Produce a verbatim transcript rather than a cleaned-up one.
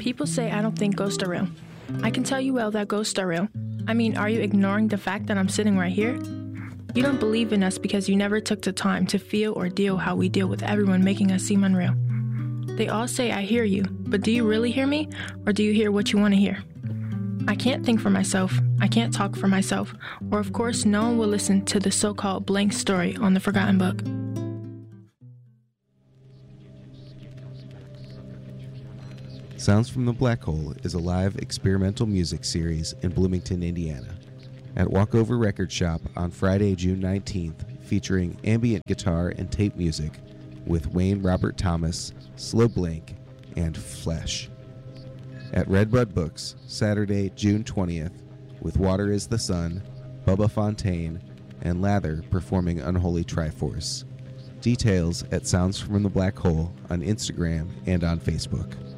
People say I don't think ghosts are real. I can tell you well that ghosts are real. I mean, are you ignoring the fact that I'm sitting right here? You don't believe in us because you never took the time to feel or deal how we deal with everyone making us seem unreal. They all say I hear you, but do you really hear me, or do you hear what you want to hear? I can't think for myself, I can't talk for myself, or of course no one will listen to the so-called blank story on the Forgotten Book. Sounds from the Black Hole is a live experimental music series in Bloomington, Indiana, at Walkover Record Shop on Friday, June nineteenth, featuring ambient guitar and tape music with Wayne Robert Thomas, Slow Blank, and Flesh. At Redbud Books, Saturday, June twentieth, with Water is the Sun, Bubba Fontaine, and Lather performing Unholy Triforce. Details at Sounds from the Black Hole on Instagram and on Facebook.